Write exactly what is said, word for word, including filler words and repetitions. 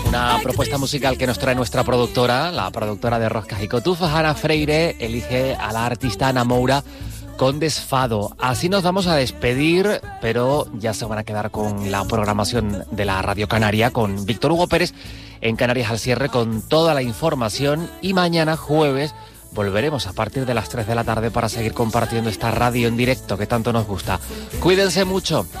Una propuesta musical que nos trae nuestra productora, la productora de Roscas y Cotufas, Ana Freire, elige a la artista Ana Moura con Desfado. Así nos vamos a despedir, pero ya se van a quedar con la programación de la Radio Canaria, con Víctor Hugo Pérez en Canarias al cierre con toda la información, y mañana jueves volveremos a partir de las tres de la tarde para seguir compartiendo esta radio en directo que tanto nos gusta. Cuídense mucho.